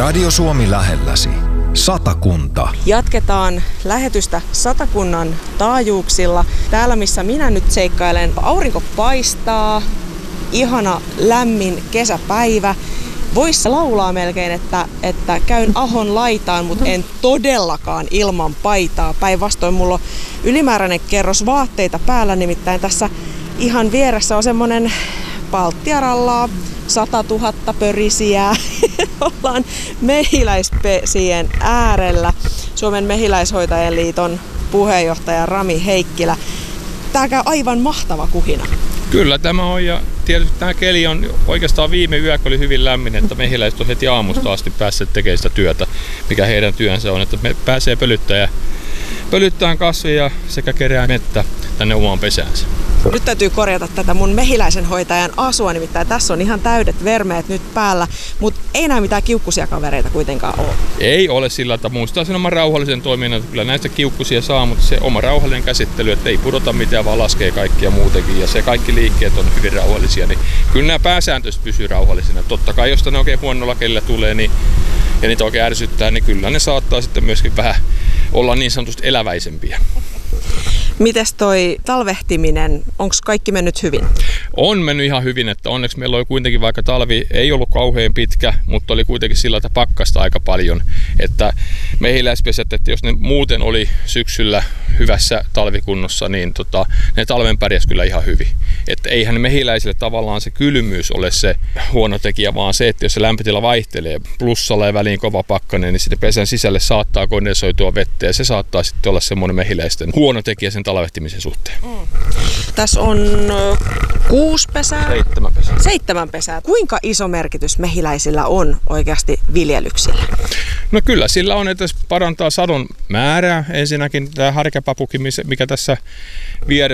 Radio Suomi lähelläsi. Satakunta. Jatketaan lähetystä Satakunnan taajuuksilla. Täällä missä minä nyt seikkailen, aurinko paistaa, ihana lämmin kesäpäivä. Voisi laulaa melkein, että käyn ahon laitaan, mutta en todellakaan ilman paitaa. Päinvastoin mulla on ylimääräinen kerros vaatteita päällä, nimittäin tässä ihan vieressä on semmonen Baltiarallaa, 100 000 pörisijää. Ollaan mehiläispesien äärellä. Suomen mehiläishoitajien liiton puheenjohtaja Rami Heikkilä. Tää käy aivan mahtava kuhina. Kyllä tämä on, ja tietysti tämä keli on oikeastaan viime yö, oli hyvin lämmin, että mehiläiset on heti aamusta asti päässeet tekemään sitä työtä, mikä heidän työnsä on, että me pääsee pölyttämään kasvia sekä kerää mettä tänne omaan pesäänsä. Nyt täytyy korjata tätä mun mehiläisenhoitajan asua, nimittäin tässä on ihan täydet vermeet nyt päällä, mutta ei näy mitään kiukkusia kavereita kuitenkaan ole. Ei ole sillä, että muistaa sen oman rauhallisen toiminnan, että kyllä näistä kiukkusia saa, mutta se oma rauhallinen käsittely, että ei pudota mitään, vaan laskee kaikkia muutenkin, ja se kaikki liikkeet on hyvin rauhallisia, niin kyllä nämä pääsääntöisesti pysyy rauhallisina. Totta kai, jos ne oikein huonolla kelillä tulee niin, ja niitä oikein ärsyttää, niin kyllä ne saattaa sitten myöskin vähän olla niin sanotusti eläväisempiä. Mites toi talvehtiminen, onko kaikki mennyt hyvin? On mennyt ihan hyvin, että onneksi meillä oli kuitenkin, vaikka talvi ei ollut kauhean pitkä, mutta oli kuitenkin sillä, että pakkasta aika paljon. Että mehiläispesät, että jos ne muuten oli syksyllä hyvässä talvikunnossa, niin ne talven pärjäs kyllä ihan hyvin. Että eihän mehiläisille tavallaan se kylmyys ole se huono tekijä, vaan se, että jos se lämpötila vaihtelee, plussalla ja väliin kova pakkanen, niin sitten pesän sisälle saattaa kondensoitua vettä, ja se saattaa sitten olla semmoinen mehiläisten huono tekijä sen talvehtimisen suhteen. Tässä on 6 pesää. 7 pesää. 7 pesää. Kuinka iso merkitys mehiläisillä on oikeasti viljelyksillä? No kyllä, sillä on, että parantaa sadon määrää. Ensinnäkin tämä härkäpapukin, mikä tässä vieressä